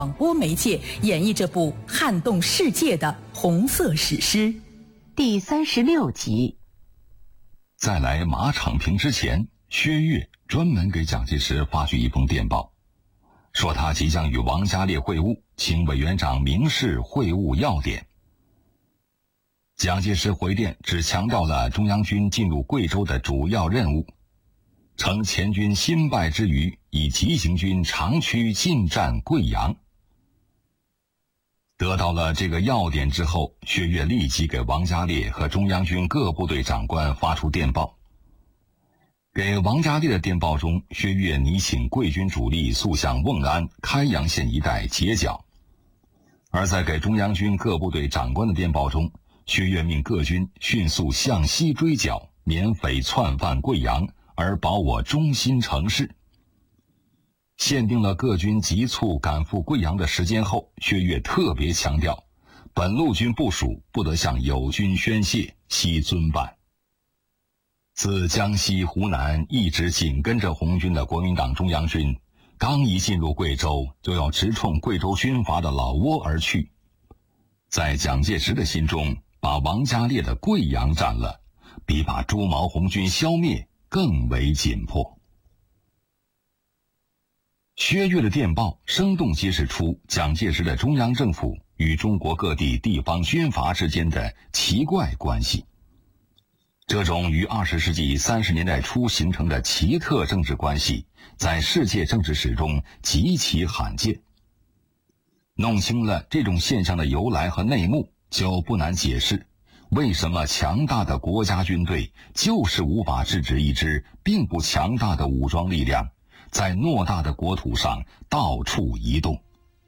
广播媒介演绎这部撼动世界的红色史诗。 第36集。 在来马场坪之前，薛岳专门给蒋介石发去一封电报，说他即将与王家烈会晤，请委员长明示会晤要点。蒋介石回电只强调了中央军进入贵州的主要任务，称前军新败之余，已急行军长驱进占贵阳。得到了这个要点之后，薛岳立即给王家烈和中央军各部队长官发出电报。给王家烈的电报中，薛岳拟请贵军主力速向瓮安、开阳县一带截剿；而在给中央军各部队长官的电报中，薛岳命各军迅速向西追剿，免匪窜犯贵阳，而保我中心城市。限定了各军急促赶赴贵阳的时间后，薛岳特别强调，本路军部署不得向友军宣泄，悉遵办。自江西、湖南一直紧跟着红军的国民党中央军，刚一进入贵州，就要直冲贵州军阀的老窝而去。在蒋介石的心中，把王家烈的贵阳占了，比把朱毛红军消灭更为紧迫。薛岳的电报生动揭示出蒋介石的中央政府与中国各地地方军阀之间的奇怪关系。这种于20世纪30年代初形成的奇特政治关系，在世界政治史中极其罕见。弄清了这种现象的由来和内幕，就不难解释为什么强大的国家军队就是无法制止一支并不强大的武装力量在偌大的国土上到处移动。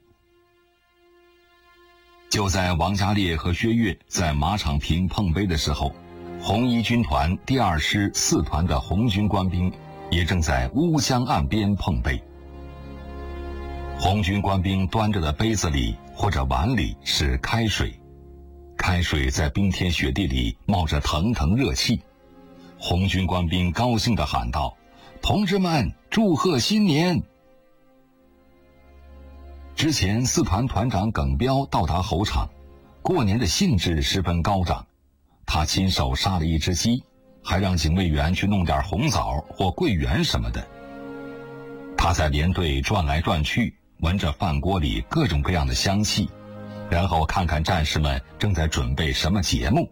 就在王家烈和薛岳在马场坪碰杯的时候，红一军团第2师4团的红军官兵也正在乌江岸边碰杯。红军官兵端着的杯子里或者碗里是开水，开水在冰天雪地里冒着腾腾热气。红军官兵高兴地喊道：“同志们，祝贺新年！”之前4团团长耿彪到达侯场，过年的兴致十分高涨。他亲手杀了一只鸡，还让警卫员去弄点红枣或桂圆什么的。他在连队转来转去，闻着饭锅里各种各样的香气，然后看看战士们正在准备什么节目。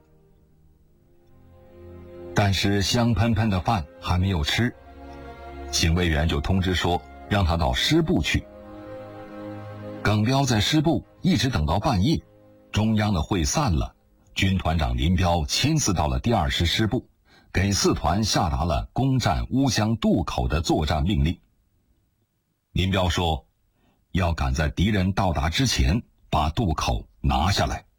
但是香喷喷的饭还没有吃，警卫员就通知说让他到师部去。耿彪在师部一直等到半夜，中央的会散了，军团长林彪亲自到了第2师师部，给4团下达了攻占乌江渡口的作战命令。林彪说，要赶在敌人到达之前把渡口拿下来。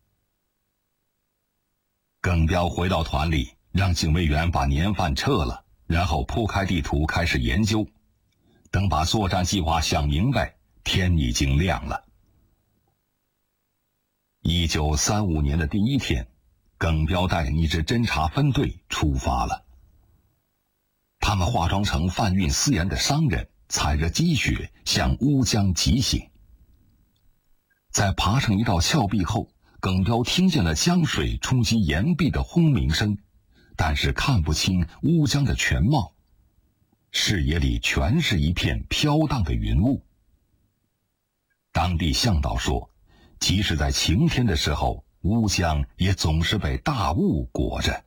耿彪回到团里，让警卫员把年饭撤了，然后铺开地图开始研究。等把作战计划想明白，天已经亮了。1935年的第1天，耿彪带领一支侦察分队出发了。他们化妆成贩运私盐的商人，踩着积雪向乌江疾行。在爬上一道峭壁后，耿彪听见了江水冲击岩壁的轰鸣声，但是看不清乌江的全貌，视野里全是一片飘荡的云雾。当地向导说，即使在晴天的时候，乌江也总是被大雾裹着。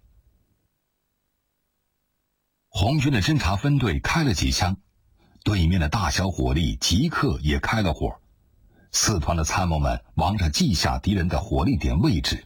红军的侦察分队开了几枪，对面的大小火力即刻也开了火。4团的参谋们忙着记下敌人的火力点位置。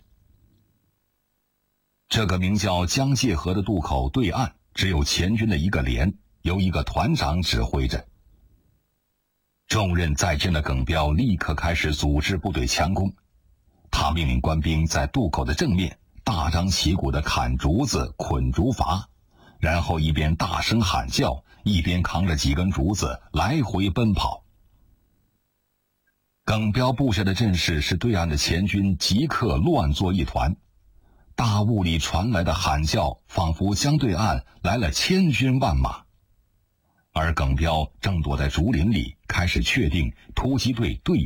这个名叫江界河的渡口对岸只有前军的一个连，由一个团长指挥着。重任在肩的耿彪立刻开始组织部队强攻。他命令官兵在渡口的正面大张旗鼓地砍竹子、捆竹筏，然后一边大声喊叫，一边扛着几根竹子来回奔跑。耿彪布下的阵势使对岸的前军即刻乱作一团。大雾里传来的喊叫仿佛将对岸来了千军万马。 而耿彪正躲在竹林里，开始确定突击队队